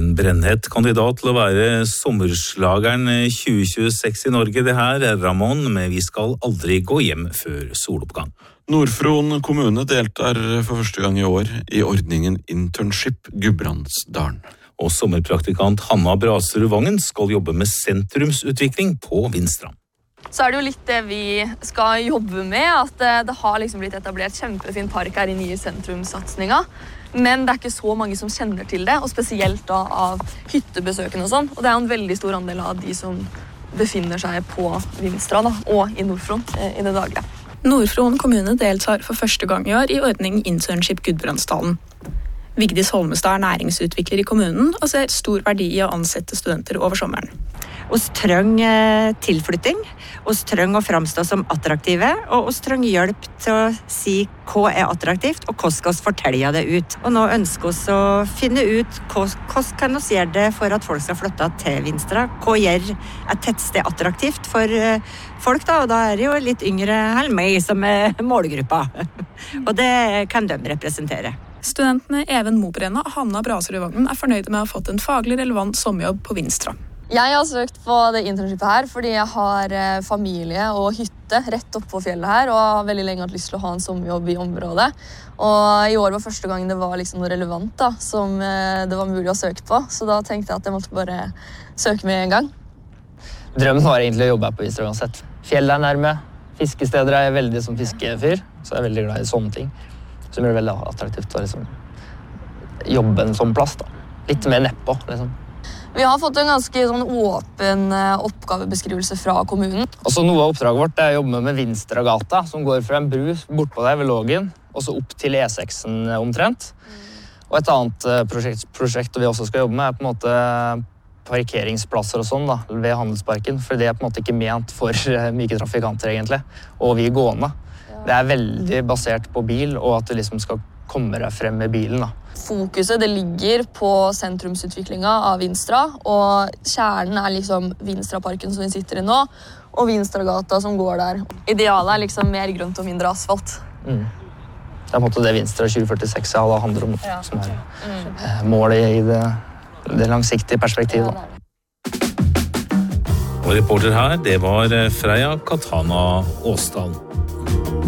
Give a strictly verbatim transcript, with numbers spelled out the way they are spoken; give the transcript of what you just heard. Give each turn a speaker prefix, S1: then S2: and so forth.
S1: En brennhett kandidat til å være sommerslageren tjue tjueseks i Norge. Det her er Ramón med Vi skal aldri gå hjem før soloppgang.
S2: Nord-Fron kommune deltar for første gang i år i ordningen Internship Gudbrandsdalen.
S1: Og sommerpraktikant Hanna Braserud Vangen skal jobbe med sentrumsutvikling på Vinstra.
S3: Så er det jo litt det vi skal jobbe med, at det har liksom blitt etablert kjempefin park her i nye sentrumssatsninga. Men det er ikke så mange som kjenner til det, og spesielt da av hyttebesøkene og sånn. Og det er jo en veldig stor andel av de som befinner seg på Vinstra da, og i Nord-Fron eh, i det daglige.
S4: Nord-Fron kommune deltar for første gang i år i ordning Internship Gudbrandsdalen. Vigdis Holmestad er næringsutvikler i kommunen og ser stor verdi i å ansette studenter over sommeren.
S5: Oss trenger tilflytting, oss trenger å framstå som attraktive, og oss trenger hjelp til å si hva er attraktivt, og hva skal oss fortelle det ut. Og nå ønsker oss å finne ut hva, hva kan oss gjøre det for at folk skal flytte til Vinstra. Hva gjør et tettsted attraktivt for folk da, og da er det jo litt yngre enn meg som er målgruppa. Og det kan de representere.
S4: Studentene Even Mobrenna og Hanna Braserud Vangen er fornøyde med å ha fått en faglig relevant sommerjobb på Vinstra.
S3: Jeg har søkt på det internshipet her fordi jeg har familie og hytte rett opp på fjellet her, og har veldig lenge hatt lyst til å ha en sommerjobb i området. Og i år var første gang det var liksom noe relevant da, som det var mulig å søke på, så da tenkte jeg at jeg måtte bare søke med en gang.
S6: Drømmen var egentlig å jobbe her på Vinstra uansett. Fjellet er nærme, fiskesteder er jeg veldig som fiskefyr, så jeg er veldig glad i sånne ting. Som gjør det veldig attraktivt å liksom, jobbe en sånn plass da. Litt mer nedpå, liksom.
S3: Vi har fått en ganske sånn åpen oppgavebeskrivelse fra kommunen.
S6: Også noe av oppdraget vårt er å jobbe med Vinstragata, som går fra en bru bortpå der ved Lågen, og så opp til E seksen omtrent. Og et annet prosjekt, prosjekt vi også skal jobbe med er på en måte parkeringsplasser og sånn da, ved Handelsparken, for det er på en måte ikke ment for myke trafikanter egentlig, og vi er gående. Det er veldig basert på bil, og at du liksom skal komme deg frem med bilen da.
S3: Fokuset det ligger på sentrumsutviklinga av Vinstra, og kjernen er liksom Vinstraparken som vi sitter i nå, og Vinstragata som går der. Idealet er liksom mer grønt og mindre asfalt. Mm.
S6: Det er på en måte det Vinstra tjue førtiseks ja, da handler om, ja. Som er mm. målet i det, det langsiktige perspektivet.
S1: Og reporter her, det var Freya Katana Åsdal.